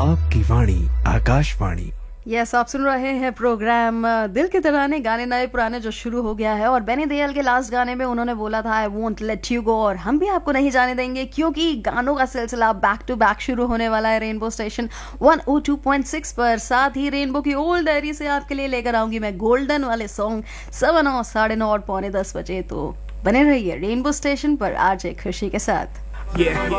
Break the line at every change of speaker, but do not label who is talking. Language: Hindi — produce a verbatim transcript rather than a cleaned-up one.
आपकी वाणी आकाशवाणी।
यस, आप सुन रहे हैं प्रोग्राम दिल के तराने, गाने नए पुराने जो शुरू हो गया है। और बेनी दयाल के लास्ट गाने में उन्होंने बोला था I won't let you go, और हम भी आपको नहीं जाने देंगे क्योंकि गानों का सिलसिला बैक टू बैक शुरू होने वाला है rainbow station one O two point six पर। साथ ही रेनबो की ओल्ड डायरी से आपके लिए लेकर आऊंगी मैं गोल्डन वाले सॉन्ग सवा नौ साढ़े नौ और पौने दस बजे। तो बने रहिए रेनबो स्टेशन पर आरजे खुशी के साथ।
Yeah,